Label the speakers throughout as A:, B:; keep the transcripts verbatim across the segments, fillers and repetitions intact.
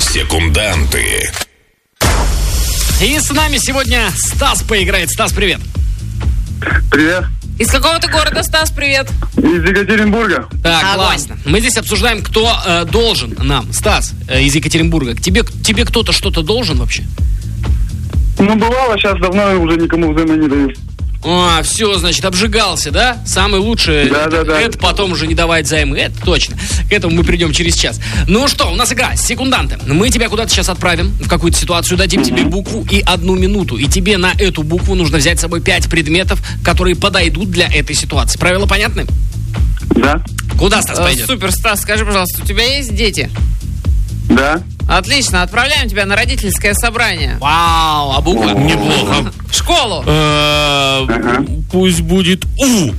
A: Секунданты.
B: И с нами сегодня Стас поиграет. Стас, привет.
C: Привет.
D: Из какого ты города, Стас? Привет.
C: Из Екатеринбурга.
B: Так,
D: Огонь.
B: классно. Мы здесь обсуждаем, кто э, должен нам. Стас э, из Екатеринбурга. Тебе, тебе кто-то что-то должен вообще?
C: Ну, бывало, сейчас давно уже никому взаймы не даю.
B: А, все, значит, обжигался, да? Самый лучший.
C: Да,
B: это,
C: да, да.
B: это потом уже не давать займы. Это точно. К этому мы придем через час. Ну что, у нас игра секунданты. Мы тебя куда-то сейчас отправим, в какую-то ситуацию, дадим тебе букву и одну минуту. И тебе на эту букву нужно взять с собой пять предметов, которые подойдут для этой ситуации. Правила понятны?
C: Да?
B: Куда Стас
D: Э,
B: пойдет?
D: Супер, Стас, скажи, пожалуйста, у тебя есть дети?
C: Да.
D: Отлично, отправляем тебя на родительское собрание.
B: Вау, а буква?
E: Неплохо.
D: В школу.
E: Э,
C: Ага.
E: Пусть будет У.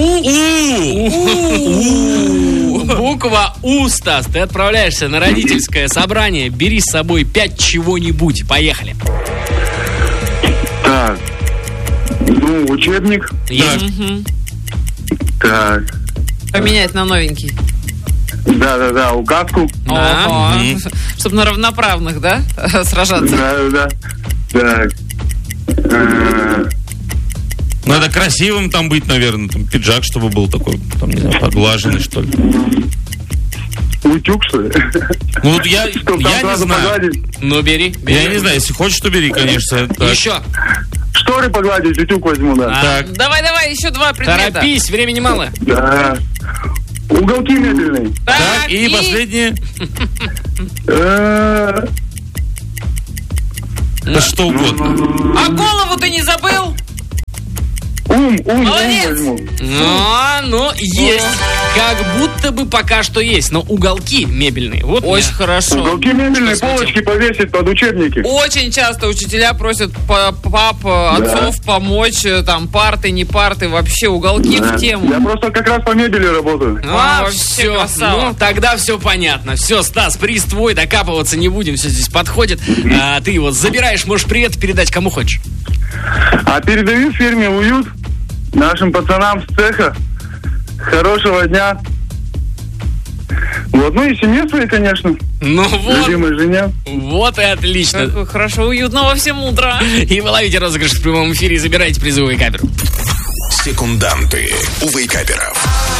B: У. Буква У, Стас. Ты отправляешься на родительское собрание. Бери с собой пять чего-нибудь. Поехали.
C: Так. Ну, учебник.
B: Есть?
C: Так.
D: Поменять на новенький.
C: Да-да-да, указку.
B: Да.
D: Ого.
E: Мгм.
D: Чтобы на равноправных, да, сражаться?
C: Да-да-да. Так. Э,
E: Надо красивым там быть, наверное. Там пиджак, чтобы был такой, там, не знаю, поглаженный, что ли.
C: Утюг, что ли?
E: Ну вот я,
C: Чтоб там
E: я не
C: сразу
E: знаю.
C: погладить.
B: Ну, бери. бери.
E: Я не знаю, если хочешь, то бери, конечно. Так.
B: Еще.
C: Шторы погладить, утюг возьму, да.
B: А,
E: Так.
D: Давай, давай, еще два предмета.
B: Торопись, времени мало.
C: Да. Уголки мебельные.
E: Так, и последнее.
C: Э,
E: Да что угодно.
D: А голову ты не забыл?
C: Ум, ум, ум
D: Молодец.
C: возьму.
B: Ну, ну, есть. Как будто бы пока что есть, но уголки мебельные. Вот
D: Очень
B: мне-
D: хорошо.
C: Уголки мебельные,
B: Что с этим?
C: полочки повесить под учебники.
D: Очень часто учителя просят па- пап, отцов помочь, э, там, парты, не парты, вообще уголки
C: Да.
D: в тему.
C: Я просто как раз по мебели работаю.
B: А,
D: вообще
B: все,
D: красава.
B: ну, тогда все понятно. Все, Стас, приз твой, докапываться не будем, все здесь подходит. А, ты его забираешь, можешь привет передать кому хочешь.
C: А передаю фирме «Уют» нашим пацанам с цеха. Хорошего дня. Вот, ну и семье своей, конечно.
B: Ну вот,
C: Любимой жене.
B: вот и отлично.
D: Как хорошо, уютно во всем утро.
B: И вы ловите розыгрыш в прямом эфире и забираете призовые камеры.
A: Секунданты у Вейкаперов.